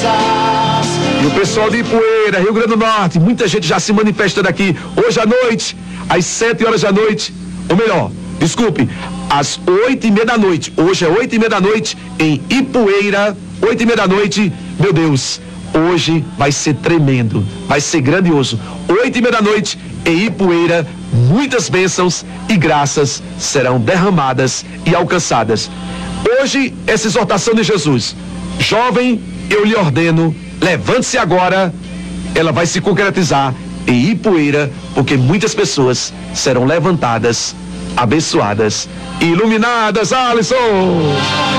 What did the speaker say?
E o pessoal de Ipueira, Rio Grande do Norte, muita gente já se manifestando aqui. Hoje à noite, às 7 horas da noite, ou melhor, desculpe, às 8:30 da noite. Hoje é 8:30 da noite em Ipueira, 8:30 da noite. Meu Deus, hoje vai ser tremendo, vai ser grandioso. 8:30 da noite em Ipueira, muitas bênçãos e graças serão derramadas e alcançadas. Hoje, essa exortação de Jesus: jovem, eu lhe ordeno, levante-se agora. Ela vai se concretizar em Ipueira, porque muitas pessoas serão levantadas, abençoadas e iluminadas. Alisson!